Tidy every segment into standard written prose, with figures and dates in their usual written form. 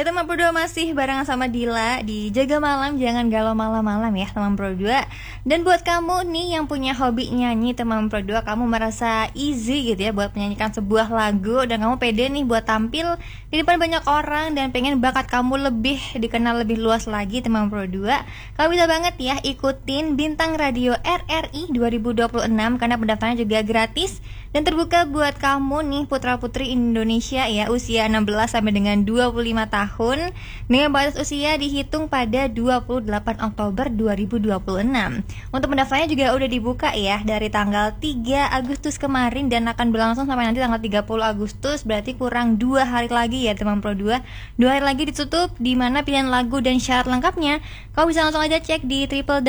Ya teman Pro 2 masih barengan sama Dila di Jaga Malam, jangan galau malam-malam ya teman Pro 2. Dan buat kamu nih yang punya hobi nyanyi teman Pro 2, kamu merasa easy gitu ya buat menyanyikan sebuah lagu dan kamu pede nih buat tampil di depan banyak orang dan pengen bakat kamu lebih dikenal lebih luas lagi teman Pro 2, kamu bisa banget ya ikutin Bintang Radio RRI 2026 karena pendaftarannya juga gratis dan terbuka buat kamu nih putra-putri Indonesia ya usia 16 sampai dengan 25 tahun dengan batas usia dihitung pada 28 Oktober 2026. Untuk pendaftarannya juga udah dibuka ya dari tanggal 3 Agustus kemarin dan akan berlangsung sampai nanti tanggal 30 Agustus, berarti kurang 2 hari lagi ya teman Pro 2. 2 hari lagi ditutup, di mana pilihan lagu dan syarat lengkapnya kamu bisa langsung aja cek di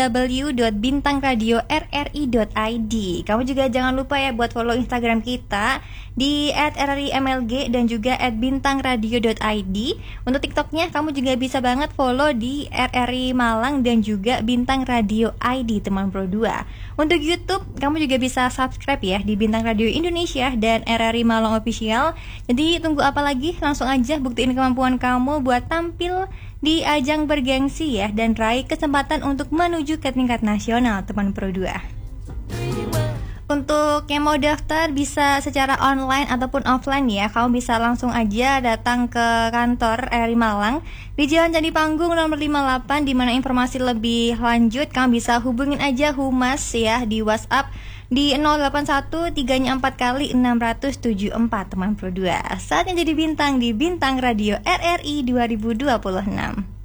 www.bintangradiorri.id. Kamu juga jangan lupa ya buat follow Instagram kita di @rrimlg dan juga @bintangradio.id. Untuk TikToknya kamu juga bisa banget follow di RRI Malang dan juga Bintang Radio ID teman Pro 2. Untuk YouTube kamu juga bisa subscribe ya di Bintang Radio Indonesia dan RRI Malang Official. Jadi tunggu apa lagi, langsung aja buktiin kemampuan kamu buat tampil di ajang bergengsi ya dan raih kesempatan untuk menuju ke tingkat nasional teman Pro 2. Untuk yang mau daftar bisa secara online ataupun offline ya. Kamu bisa langsung aja datang ke kantor RRI Malang di Jalan Candi Panggung nomor 58, di mana informasi lebih lanjut kamu bisa hubungin aja Humas ya di WhatsApp di 081 3 4 kali 674 teman Pro 2. Saatnya jadi bintang di Bintang Radio RRI 2026.